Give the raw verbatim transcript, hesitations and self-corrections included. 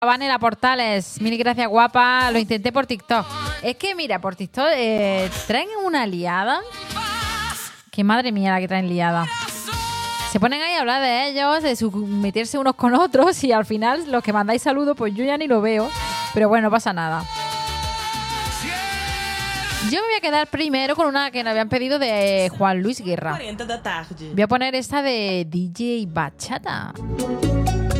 Vanela Portales, mil gracias, guapa. Lo intenté por TikTok. Es que, mira, por TikTok eh, traen una liada. Que madre mía la que traen liada. Se ponen ahí a hablar de ellos, de su, meterse unos con otros y al final los que mandáis saludos, pues yo ya ni lo veo. Pero bueno, no pasa nada. Yo me voy a quedar primero con una que me habían pedido de Juan Luis Guerra. Voy a poner esta de D J Bachata.